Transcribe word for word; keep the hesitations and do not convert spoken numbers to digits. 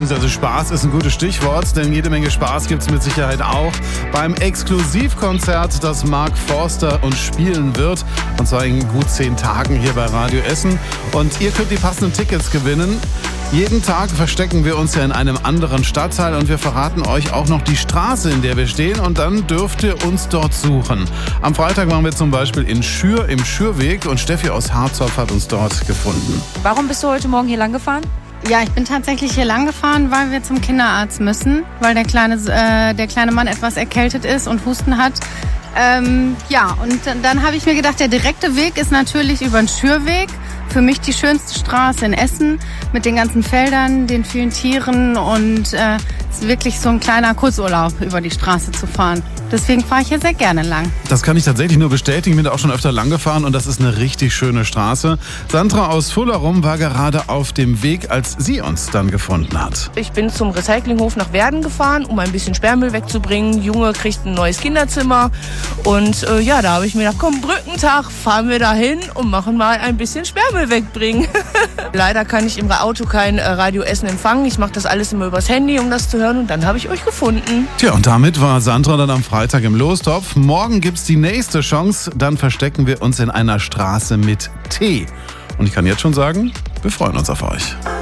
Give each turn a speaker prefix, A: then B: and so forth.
A: beziehungsweise Spaß ist ein gutes Stichwort, denn jede Menge Spaß gibt es mit Sicherheit auch beim Exklusivkonzert, das Mark Forster uns spielen wird. Und zwar in gut zehn Tagen hier bei Radio Essen. Und ihr könnt die passenden Tickets gewinnen. Jeden Tag verstecken wir uns ja in einem anderen Stadtteil und wir verraten euch auch noch die Straße, in der wir stehen, und dann dürft ihr uns dort suchen. Am Freitag waren wir zum Beispiel in Schür im Schürweg und Steffi aus Harzopf hat uns dort gefunden.
B: Warum bist du heute Morgen hier lang gefahren?
C: Ja, ich bin tatsächlich hier lang gefahren, weil wir zum Kinderarzt müssen, weil der kleine, äh, der kleine Mann etwas erkältet ist und Husten hat. Ähm, ja, und dann habe ich mir gedacht, der direkte Weg ist natürlich über den Schürweg. Für mich die schönste Straße in Essen mit den ganzen Feldern, den vielen Tieren und äh, es ist wirklich so ein kleiner Kurzurlaub, über die Straße zu fahren. Deswegen fahre ich hier sehr gerne lang.
A: Das kann ich tatsächlich nur bestätigen. Ich bin da auch schon öfter lang gefahren und das ist eine richtig schöne Straße. Sandra aus Fullerum war gerade auf dem Weg, als sie uns dann gefunden hat.
D: Ich bin zum Recyclinghof nach Werden gefahren, um ein bisschen Sperrmüll wegzubringen. Junge kriegt ein neues Kinderzimmer und äh, ja, da habe ich mir gedacht, komm, Brückentag, fahren wir da hin und machen mal ein bisschen Sperrmüll wegbringen. Leider kann ich im Auto kein äh, Radio Essen empfangen. Ich mache das alles immer übers Handy, um das zu hören, und dann habe ich euch gefunden.
A: Tja, und damit war Sandra dann am Freitag im Lostopf. Morgen gibt's die nächste Chance. Dann verstecken wir uns in einer Straße mit T. Und ich kann jetzt schon sagen, wir freuen uns auf euch.